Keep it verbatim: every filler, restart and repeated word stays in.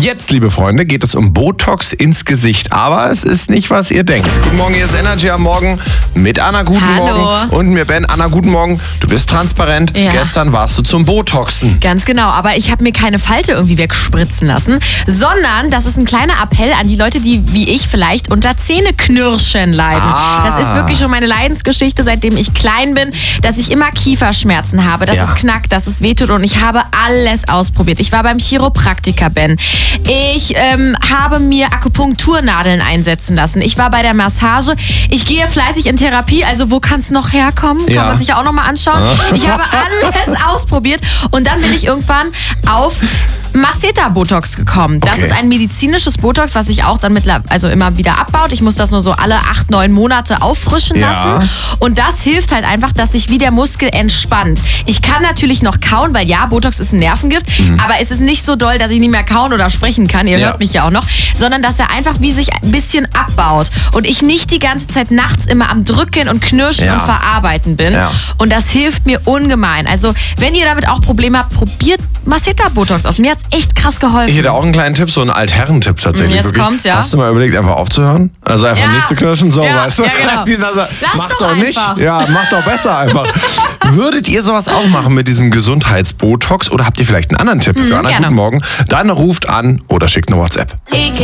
Jetzt, liebe Freunde, geht es um Botox ins Gesicht. Aber es ist nicht, was ihr denkt. Guten Morgen, hier ist Energy am Morgen mit Anna. Guten Hallo. Morgen. Und mir Ben. Anna, guten Morgen. Du bist transparent. Ja. Gestern warst du zum Botoxen. Ganz genau, aber ich habe mir keine Falte irgendwie wegspritzen lassen, sondern das ist ein kleiner Appell an die Leute, die wie ich vielleicht unter Zähneknirschen leiden. Ah. Das ist wirklich schon meine Leidensgeschichte, seitdem ich klein bin, dass ich immer Kieferschmerzen habe, dass Ja. es knackt, dass es wehtut und ich habe alles ausprobiert. Ich war beim Chiropraktiker, Ben. Ich ähm, habe mir Akupunkturnadeln einsetzen lassen. Ich war bei der Massage. Ich gehe fleißig in Therapie, also wo kann es noch herkommen? Kann Ja. man sich ja auch nochmal anschauen. Ich habe alles ausprobiert und dann bin ich irgendwann auf Masseter-Botox gekommen. Das Okay. ist ein medizinisches Botox, was sich auch dann mittlerweile also immer wieder abbaut. Ich muss das nur so alle acht, neun Monate auffrischen Ja. lassen. Und das hilft halt einfach, dass sich wie der Muskel entspannt. Ich kann natürlich noch kauen, weil ja, Botox ist ein Nervengift, aber es ist nicht so doll, dass ich nicht mehr kauen oder sprechen kann. Ihr Ja. hört mich ja auch noch. Sondern dass er einfach wie sich ein bisschen abbaut. Und ich nicht die ganze Zeit nachts immer am Drücken und Knirschen Ja. und Verarbeiten bin. Ja. Und das hilft mir ungemein. Also, wenn ihr damit auch Probleme habt, probiert Masseter-Botox aus. Mir hat's echt krass geholfen. Ich hätte auch einen kleinen Tipp, so einen Altherren-Tipp tatsächlich. Jetzt wirklich. kommt's, ja. Hast du mal überlegt, einfach aufzuhören? Also einfach Ja. nicht zu knirschen, so, Ja, weißt du? ja, genau. Dieser so, Lass mach doch doch nicht. einfach. Ja, mach doch besser einfach. Würdet ihr sowas auch machen mit diesem Gesundheitsbotox oder habt ihr vielleicht einen anderen Tipp für Anna? gerne. Guten Morgen. Dann ruft an oder schickt eine WhatsApp. Ich